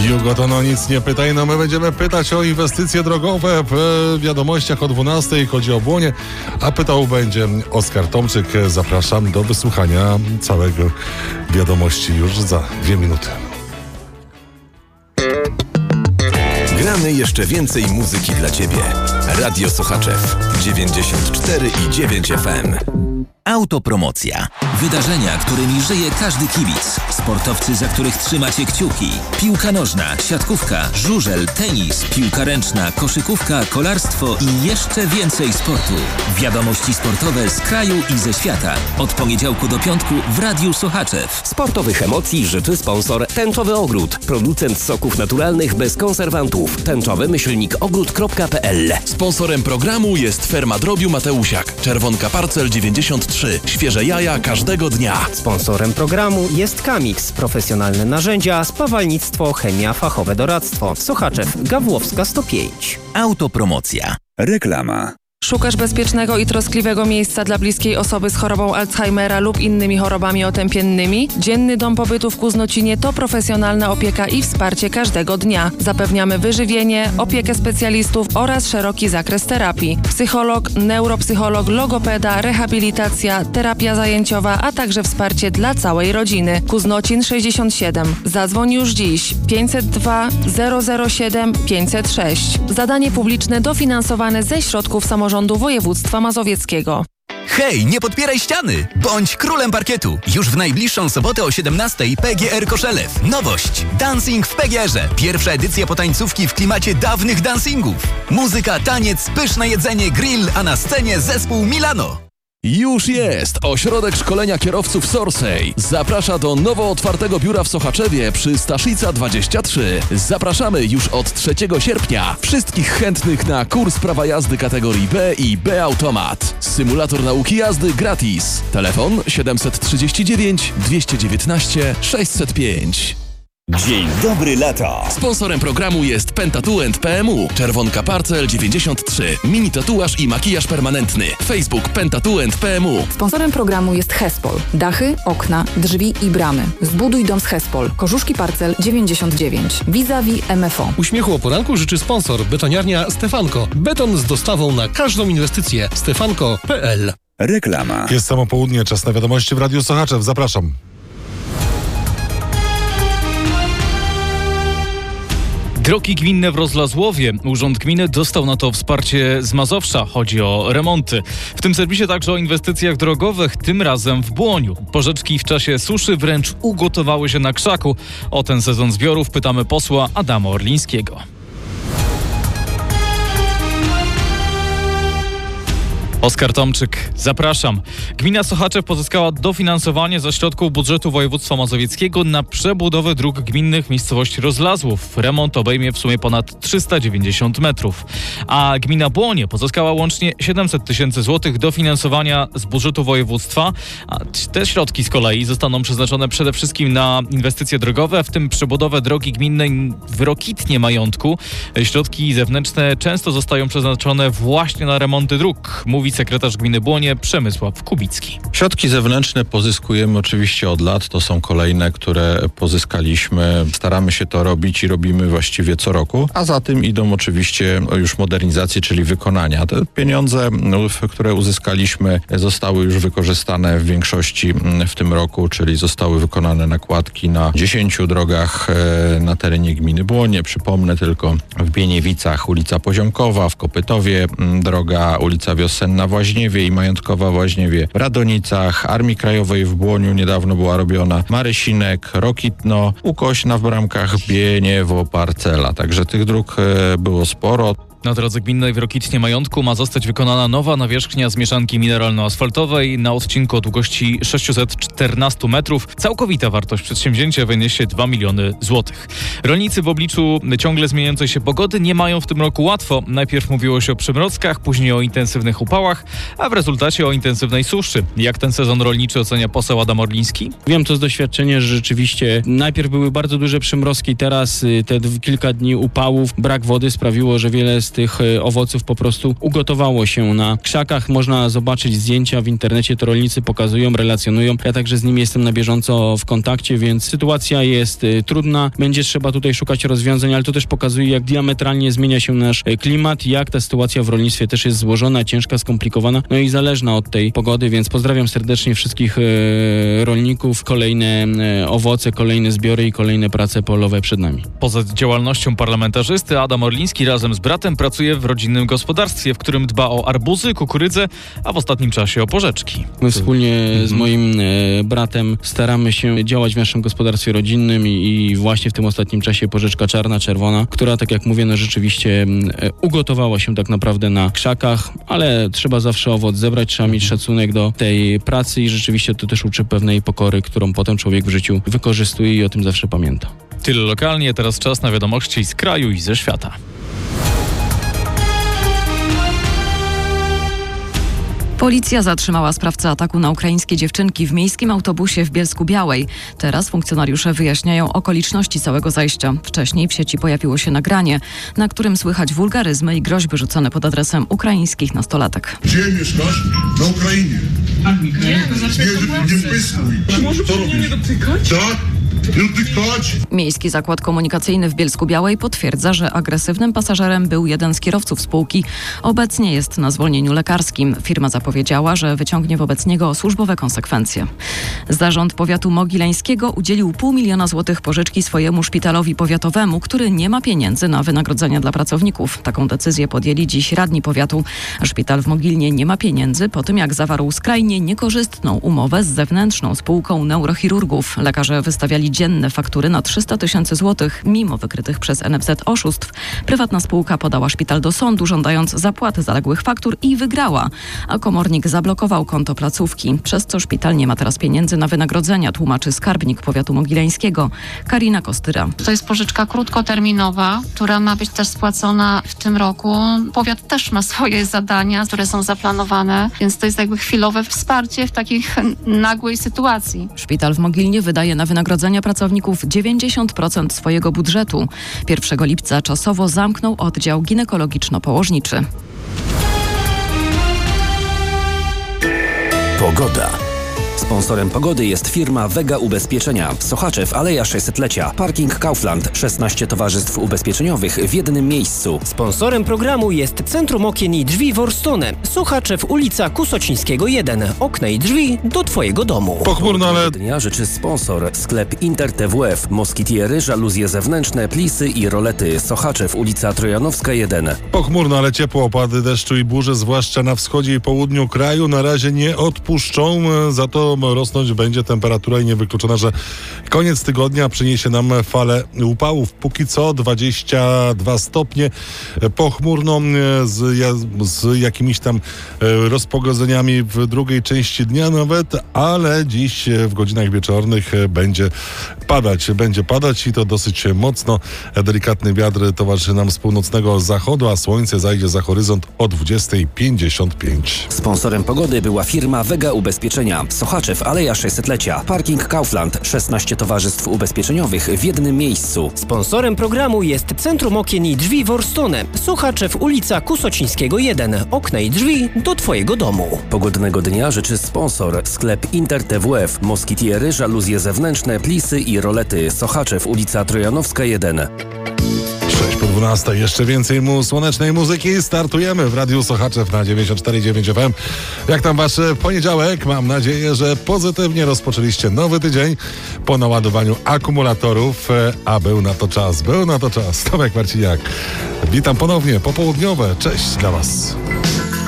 Jugo, no nic nie pytaj, no my będziemy pytać o inwestycje drogowe w wiadomościach o 12:00, chodzi o Błonie, a pytał będzie Oskar Tomczyk. Zapraszam do wysłuchania całego wiadomości już za 2 minuty. Gramy jeszcze więcej muzyki dla Ciebie. Radio Sochaczew 94,9 FM. Autopromocja. Wydarzenia, którymi żyje każdy kibic. Sportowcy, za których trzymacie kciuki. Piłka nożna, siatkówka, żużel, tenis, piłka ręczna, koszykówka, kolarstwo i jeszcze więcej sportu. Wiadomości sportowe z kraju i ze świata. Od poniedziałku do piątku w Radiu Sochaczew. Sportowych emocji życzy sponsor Tęczowy Ogród. Producent soków naturalnych bez konserwantów. tęczowy-ogród.pl. Sponsorem programu jest Ferma Drobiu Mateusiak. Czerwonka Parcel 93. Świeże jaja każdego dnia. Sponsorem programu jest Kamix. Profesjonalne narzędzia, spawalnictwo, chemia, fachowe doradztwo. Sochaczew, Gawłowska 105. Autopromocja. Reklama. Szukasz bezpiecznego i troskliwego miejsca dla bliskiej osoby z chorobą Alzheimera lub innymi chorobami otępiennymi? Dzienny Dom Pobytu w Kuznocinie to profesjonalna opieka i wsparcie każdego dnia. Zapewniamy wyżywienie, opiekę specjalistów oraz szeroki zakres terapii. Psycholog, neuropsycholog, logopeda, rehabilitacja, terapia zajęciowa, a także wsparcie dla całej rodziny. Kuznocin 67. Zadzwoń już dziś 502 007 506. Zadanie publiczne dofinansowane ze środków samorządu województwa mazowieckiego. Hej, nie podpieraj ściany! Bądź królem parkietu! Już w najbliższą sobotę o 17:00 PGR Koszelew. Nowość! Dancing w PGR-ze. Pierwsza edycja potańcówki w klimacie dawnych dancingów. Muzyka, taniec, pyszne jedzenie, grill, a na scenie zespół Milano. Już jest! Ośrodek Szkolenia Kierowców Sorsej zaprasza do nowo otwartego biura w Sochaczewie przy Staszica 23. Zapraszamy już od 3 sierpnia. Wszystkich chętnych na kurs prawa jazdy kategorii B i B Automat. Symulator nauki jazdy gratis. Telefon 739 219 605. Dzień dobry lata. Sponsorem programu jest Pentatouch PMU. Czerwonka Parcel 93. Mini tatuaż i makijaż permanentny. Facebook Pentatouch PMU. Sponsorem programu jest Hespol. Dachy, okna, drzwi i bramy. Zbuduj dom z Hespol. Korzuszki Parcel 99. Vis-a-vis MFO. Uśmiechu o poranku życzy sponsor. Betoniarnia Stefanko. Beton z dostawą na każdą inwestycję. Stefanko.pl. Reklama. Jest samo południe, czas na wiadomości w Radiu Sochaczew. Zapraszam. Drogi gminne w Rozlazłowie. Urząd Gminy dostał na to wsparcie z Mazowsza. Chodzi o remonty. W tym serwisie także o inwestycjach drogowych, tym razem w Błoniu. Porzeczki w czasie suszy wręcz ugotowały się na krzaku. O ten sezon zbiorów pytamy posła Adama Orlińskiego. Oskar Tomczyk, zapraszam. Gmina Sochaczew pozyskała dofinansowanie ze środków budżetu województwa mazowieckiego na przebudowę dróg gminnych w miejscowości Rozlazłów. Remont obejmie w sumie ponad 390 metrów. A gmina Błonie pozyskała łącznie 700 000 złotych dofinansowania z budżetu województwa. A te środki z kolei zostaną przeznaczone przede wszystkim na inwestycje drogowe, w tym przebudowę drogi gminnej w Rokitnie Majątku. Środki zewnętrzne często zostają przeznaczone właśnie na remonty dróg, mówi sekretarz gminy Błonie Przemysław Kubicki. Środki zewnętrzne pozyskujemy oczywiście od lat. To są kolejne, które pozyskaliśmy. Staramy się to robić i robimy właściwie co roku. A za tym idą oczywiście już modernizacje, czyli wykonania. Te pieniądze, które uzyskaliśmy, zostały już wykorzystane w większości w tym roku, czyli zostały wykonane nakładki na 10 drogach na terenie gminy Błonie. Przypomnę tylko w Bieniewicach ulica Poziomkowa, w Kopytowie droga ulica Wiosenna w Łaźniewie i Majątkowa w Łaźniewie, w Radonicach, Armii Krajowej w Błoniu niedawno była robiona, Marysinek, Rokitno, Ukośna w Bramkach, Bieniewo, Parcela. Także tych dróg było sporo. Na drodze gminnej w Rokitnie Majątku ma zostać wykonana nowa nawierzchnia z mieszanki mineralno-asfaltowej na odcinku o długości 614 metrów. Całkowita wartość przedsięwzięcia wyniesie 2 miliony złotych. Rolnicy w obliczu ciągle zmieniającej się pogody nie mają w tym roku łatwo. Najpierw mówiło się o przymrozkach, później o intensywnych upałach, a w rezultacie o intensywnej suszy. Jak ten sezon rolniczy ocenia poseł Adam Orliński? Wiem to z doświadczenia, że rzeczywiście najpierw były bardzo duże przymrozki, teraz te kilka dni upałów, brak wody sprawiło, że wiele z tych owoców po prostu ugotowało się na krzakach. Można zobaczyć zdjęcia w internecie, to rolnicy pokazują, relacjonują. Ja także z nimi jestem na bieżąco w kontakcie, więc sytuacja jest trudna. Będzie trzeba tutaj szukać rozwiązań, ale to też pokazuje, jak diametralnie zmienia się nasz klimat, jak ta sytuacja w rolnictwie też jest złożona, ciężka, skomplikowana, no i zależna od tej pogody, więc pozdrawiam serdecznie wszystkich rolników. Kolejne owoce, kolejne zbiory i kolejne prace polowe przed nami. Poza działalnością parlamentarzysty Adam Orliński razem z bratem pracuje w rodzinnym gospodarstwie, w którym dba o arbuzy, kukurydzę, a w ostatnim czasie o porzeczki. My wspólnie z moim bratem staramy się działać w naszym gospodarstwie rodzinnym i właśnie w tym ostatnim czasie porzeczka czarna, czerwona, która, tak jak mówię, no rzeczywiście ugotowała się tak naprawdę na krzakach, ale trzeba zawsze owoc zebrać, trzeba mieć szacunek do tej pracy i rzeczywiście to też uczy pewnej pokory, którą potem człowiek w życiu wykorzystuje i o tym zawsze pamięta. Tyle lokalnie, teraz czas na wiadomości z kraju i ze świata. Policja zatrzymała sprawcę ataku na ukraińskie dziewczynki w miejskim autobusie w Bielsku-Białej. Teraz funkcjonariusze wyjaśniają okoliczności całego zajścia. Wcześniej w sieci pojawiło się nagranie, na którym słychać wulgaryzmy i groźby rzucone pod adresem ukraińskich nastolatek. Gdzie mieszkasz? Na Ukrainie. Nie pyskuj. Może mnie nie dotykać? Tak. Miejski Zakład Komunikacyjny w Bielsku-Białej potwierdza, że agresywnym pasażerem był jeden z kierowców spółki. Obecnie jest na zwolnieniu lekarskim. Firma zapowiedziała, że wyciągnie wobec niego służbowe konsekwencje. Zarząd Powiatu Mogileńskiego udzielił 500 000 złotych pożyczki swojemu szpitalowi powiatowemu, który nie ma pieniędzy na wynagrodzenia dla pracowników. Taką decyzję podjęli dziś radni powiatu. Szpital w Mogilnie nie ma pieniędzy po tym, jak zawarł skrajnie niekorzystną umowę z zewnętrzną spółką neurochirurgów. Lekarze wystawiali dzienne faktury na 300 000 złotych, mimo wykrytych przez NFZ oszustw. Prywatna spółka podała szpital do sądu, żądając zapłaty zaległych faktur i wygrała, a komornik zablokował konto placówki, przez co szpital nie ma teraz pieniędzy na wynagrodzenia, tłumaczy skarbnik Powiatu Mogileńskiego Karina Kostyra. To jest pożyczka krótkoterminowa, która ma być też spłacona w tym roku. Powiat też ma swoje zadania, które są zaplanowane, więc to jest jakby chwilowe wsparcie w takiej nagłej sytuacji. Szpital w Mogilnie wydaje na wynagrodzenia pracowników 90% swojego budżetu. 1 lipca czasowo zamknął oddział ginekologiczno-położniczy. Pogoda. Sponsorem pogody jest firma Vega Ubezpieczenia. Sochaczew, Aleja 600-lecia. Parking Kaufland. 16 towarzystw ubezpieczeniowych w jednym miejscu. Sponsorem programu jest Centrum Okien i Drzwi Worstone. Sochaczew, ulica Kusocińskiego 1. Okna i drzwi do Twojego domu. Pochmurno, ale... Dnia życzy sponsor. Sklep Inter TWF. Moskitiery, żaluzje zewnętrzne, plisy i rolety. Sochaczew, ulica Trojanowska 1. Pochmurno, ale ciepło. Opady deszczu i burze, zwłaszcza na wschodzie i południu kraju, na razie nie odpuszczą. Za to rosnąć będzie temperatura i niewykluczone, że koniec tygodnia przyniesie nam falę upałów. Póki co 22 stopnie, pochmurno z jakimiś tam rozpogodzeniami w drugiej części dnia nawet, ale dziś w godzinach wieczornych będzie padać i to dosyć mocno. Delikatny wiatr towarzyszy nam z północnego zachodu, a słońce zajdzie za horyzont o 20:55. Sponsorem pogody była firma Vega Ubezpieczenia. Sochaczew, Aleja 600-lecia. Parking Kaufland. 16 towarzystw ubezpieczeniowych w jednym miejscu. Sponsorem programu jest Centrum Okien i Drzwi Worstone. Sochaczew, ulica Kusocińskiego 1. Okna i drzwi do Twojego domu. Pogodnego dnia życzy sponsor. Sklep Inter TWF. Moskitiery, żaluzje zewnętrzne, plisy i rolety. Sochaczew, ulica Trojanowska 1. 6:12. Jeszcze więcej słonecznej muzyki. Startujemy w Radiu Sochaczew na 94,9 FM. Jak tam wasz poniedziałek? Mam nadzieję, że pozytywnie rozpoczęliście nowy tydzień po naładowaniu akumulatorów, a był na to czas. Tomek Marciniak. Witam ponownie, popołudniowe. Cześć dla was.